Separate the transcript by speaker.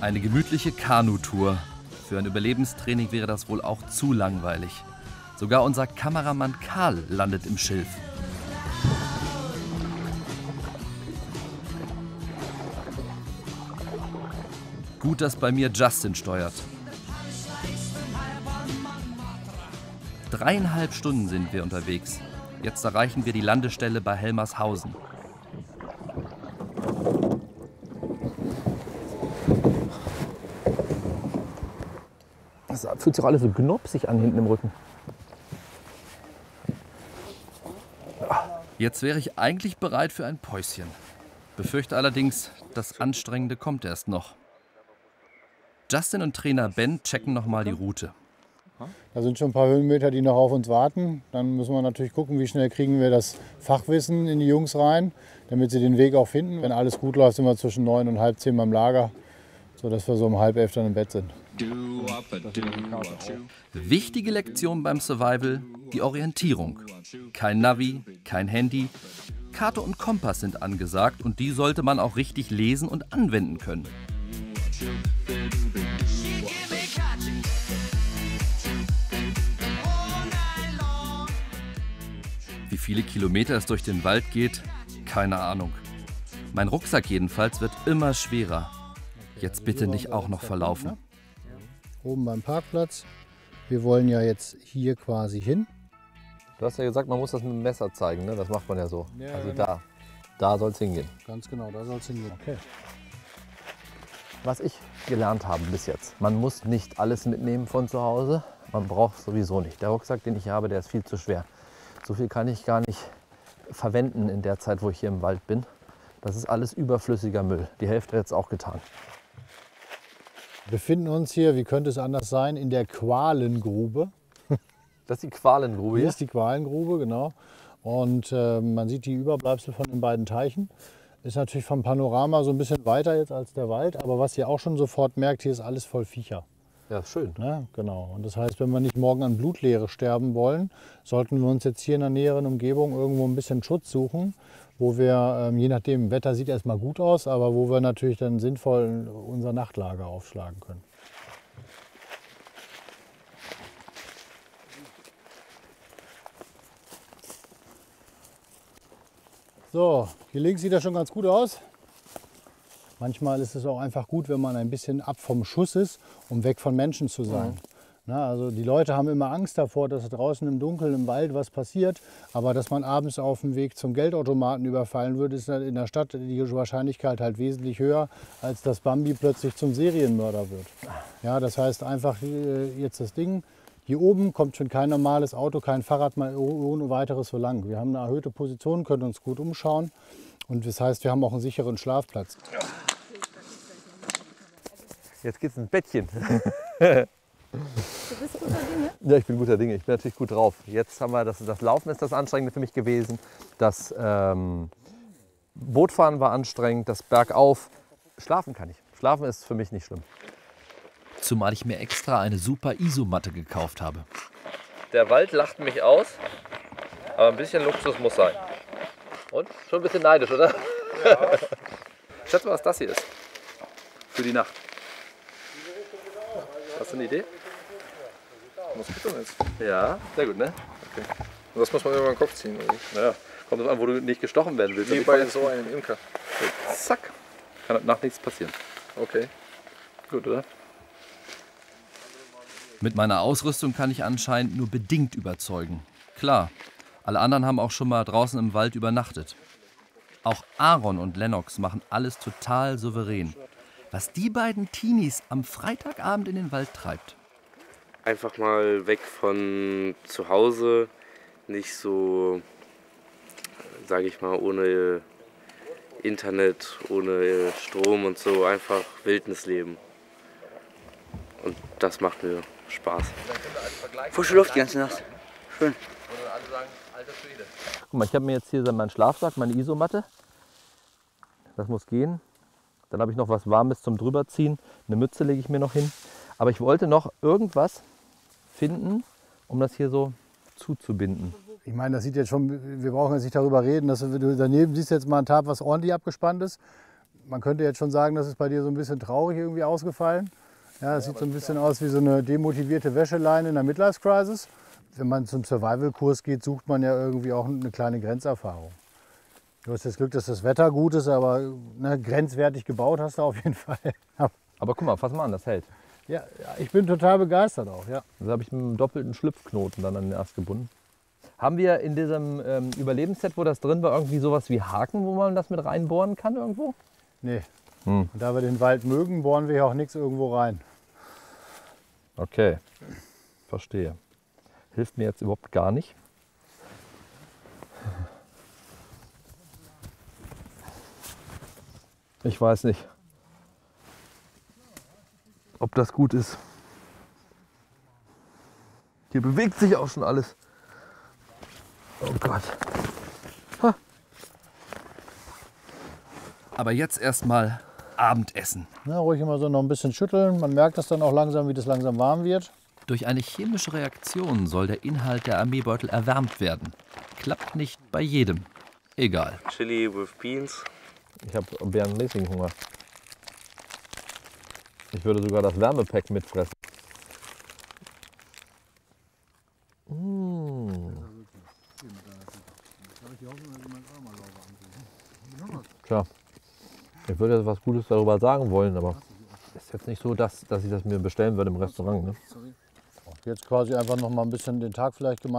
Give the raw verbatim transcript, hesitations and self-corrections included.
Speaker 1: Eine gemütliche Kanutour. Für ein Überlebenstraining wäre das wohl auch zu langweilig. Sogar unser Kameramann Karl landet im Schilf. Gut, dass bei mir Justin steuert. Dreieinhalb Stunden sind wir unterwegs. Jetzt erreichen wir die Landestelle bei Helmershausen.
Speaker 2: Das fühlt sich auch alles so knopsig an hinten im Rücken.
Speaker 1: Jetzt wäre ich eigentlich bereit für ein Päuschen. Befürchte allerdings, das Anstrengende kommt erst noch. Justin und Trainer Ben checken nochmal die Route.
Speaker 3: Da sind schon ein paar Höhenmeter, die noch auf uns warten. Dann müssen wir natürlich gucken, wie schnell kriegen wir das Fachwissen in die Jungs rein, damit sie den Weg auch finden. Wenn alles gut läuft, sind wir zwischen neun und halb zehn beim Lager, sodass wir so um halb elf dann im Bett sind.
Speaker 1: Wichtige Lektion beim Survival, die Orientierung. Kein Navi, kein Handy. Karte und Kompass sind angesagt und die sollte man auch richtig lesen und anwenden können. Wie viele Kilometer es durch den Wald geht, keine Ahnung. Mein Rucksack jedenfalls wird immer schwerer. Jetzt bitte nicht auch noch verlaufen.
Speaker 3: Oben beim Parkplatz. Wir wollen ja jetzt hier quasi hin.
Speaker 2: Du hast ja gesagt, man muss das mit dem Messer zeigen, ne? Das macht man ja so.
Speaker 3: Ja,
Speaker 2: also
Speaker 3: genau.
Speaker 2: da, da soll es hingehen.
Speaker 3: Ganz genau, da soll es hingehen. Okay.
Speaker 2: Was ich gelernt habe bis jetzt, man muss nicht alles mitnehmen von zu Hause. Man braucht sowieso nicht. Der Rucksack, den ich habe, der ist viel zu schwer. So viel kann ich gar nicht verwenden in der Zeit, wo ich hier im Wald bin. Das ist alles überflüssiger Müll. Die Hälfte hat es auch getan.
Speaker 3: Wir befinden uns hier, wie könnte es anders sein, in der Qualengrube.
Speaker 2: Das ist die Qualengrube
Speaker 3: Hier
Speaker 2: hier?
Speaker 3: ist die Qualengrube, genau. Und äh, man sieht die Überbleibsel von den beiden Teichen. Ist natürlich vom Panorama so ein bisschen weiter jetzt als der Wald. Aber was ihr auch schon sofort merkt, hier ist alles voll Viecher.
Speaker 2: Ja, ist schön.
Speaker 3: Ne? Genau. Und das heißt, wenn wir nicht morgen an Blutleere sterben wollen, sollten wir uns jetzt hier in der näheren Umgebung irgendwo ein bisschen Schutz suchen, wo wir, ähm, je nachdem, Wetter sieht erstmal gut aus, aber wo wir natürlich dann sinnvoll unser Nachtlager aufschlagen können. So, hier links sieht das schon ganz gut aus. Manchmal ist es auch einfach gut, wenn man ein bisschen ab vom Schuss ist, um weg von Menschen zu sein. Mhm. Na, also die Leute haben immer Angst davor, dass draußen im Dunkeln, im Wald was passiert. Aber dass man abends auf dem Weg zum Geldautomaten überfallen wird, ist in der Stadt die Wahrscheinlichkeit halt wesentlich höher, als dass Bambi plötzlich zum Serienmörder wird. Ja, das heißt einfach jetzt das Ding. Hier oben kommt schon kein normales Auto, kein Fahrrad mal ohne weiteres so lang. Wir haben eine erhöhte Position, können uns gut umschauen. Und das heißt, wir haben auch einen sicheren Schlafplatz.
Speaker 2: Jetzt geht's ins Bettchen.
Speaker 4: Du bist guter Dinge?
Speaker 2: Ja, ich bin guter Dinge. Ich bin natürlich gut drauf. Jetzt haben wir das, das Laufen ist das Anstrengende für mich gewesen. Das ähm, Bootfahren war anstrengend, das Bergauf. Schlafen kann ich. Schlafen ist für mich nicht schlimm.
Speaker 1: Zumal ich mir extra eine super Isomatte gekauft habe.
Speaker 2: Der Wald lacht mich aus, aber ein bisschen Luxus muss sein. Und? Schon ein bisschen neidisch, oder? Ja. Schätze mal, was das hier ist. Für die Nacht. Hast du eine Idee?
Speaker 5: Moskito jetzt.
Speaker 2: Ja, sehr gut, ne?
Speaker 5: Okay. Und das muss man über den Kopf ziehen, oder?
Speaker 2: Naja, kommt drauf an, wo du nicht gestochen werden willst.
Speaker 5: Wie bei so einem Imker.
Speaker 2: Zack. Kann nach nichts passieren.
Speaker 5: Okay.
Speaker 2: Gut, oder?
Speaker 1: Mit meiner Ausrüstung kann ich anscheinend nur bedingt überzeugen. Klar, alle anderen haben auch schon mal draußen im Wald übernachtet. Auch Aaron und Lennox machen alles total souverän. Was die beiden Teenies am Freitagabend in den Wald treibt.
Speaker 6: Einfach mal weg von zu Hause, nicht so, sage ich mal, ohne Internet, ohne Strom und so, einfach Wildnisleben. Und das macht mir Spaß.
Speaker 7: Frische Luft die ganze Nacht. Schön.
Speaker 2: Guck mal, ich habe mir jetzt hier meinen Schlafsack, meine Isomatte. Das muss gehen. Dann habe ich noch was Warmes zum drüberziehen. Eine Mütze lege ich mir noch hin. Aber ich wollte noch irgendwas finden, um das hier so zuzubinden.
Speaker 3: Ich meine, das sieht jetzt schon, wir brauchen jetzt nicht darüber reden, dass du daneben siehst jetzt mal ein Tarp, was ordentlich abgespannt ist. man könnte jetzt schon sagen, das ist bei dir so ein bisschen traurig irgendwie ausgefallen. Ja, das sieht so ein bisschen aus wie so eine demotivierte Wäscheleine in der Midlife-Crisis. Wenn man zum Survival-Kurs geht, sucht man ja irgendwie auch eine kleine Grenzerfahrung. Du hast das Glück, dass das Wetter gut ist, aber ne, grenzwertig gebaut hast du auf jeden Fall.
Speaker 2: Aber guck mal, fass mal an, das hält.
Speaker 3: Ja, ja, ich bin total begeistert auch. Ja.
Speaker 2: Also habe ich mit einem doppelten Schlüpfknoten dann an den Ast gebunden. Haben wir in diesem ähm, Überlebensset, wo das drin war, irgendwie sowas wie Haken, wo man das mit reinbohren kann irgendwo?
Speaker 3: Nee.
Speaker 2: Hm.
Speaker 3: Und da wir den Wald mögen, bohren wir ja auch nichts irgendwo rein.
Speaker 2: Okay, verstehe. Hilft mir jetzt überhaupt gar nicht. Ich weiß nicht, ob das gut ist. Hier bewegt sich auch schon alles. Oh Gott. Ha.
Speaker 1: Aber jetzt erstmal Abendessen.
Speaker 3: Ja, ruhig immer so noch ein bisschen schütteln. Man merkt das dann auch langsam, wie das langsam warm wird.
Speaker 1: Durch eine chemische Reaktion soll der Inhalt der Armeebeutel erwärmt werden. Klappt nicht bei jedem. Egal.
Speaker 6: Chili with Beans.
Speaker 2: Ich habe bärenmäßigen Hunger. Ich würde sogar das Wärmepack mitfressen. Mmh. Klar. Ich würde jetzt was Gutes darüber sagen wollen, aber ist jetzt nicht so, dass, dass ich das mir bestellen würde im Restaurant. Ne?
Speaker 3: Jetzt quasi einfach noch mal ein bisschen den Tag vielleicht gemacht.